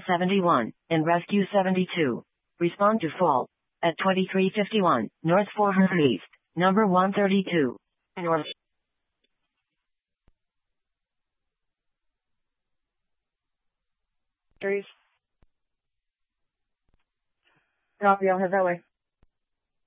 71, and Rescue 72. Respond to fault at 2351 North 400 East, number 132. North. Trees. Copy, I'll head that way.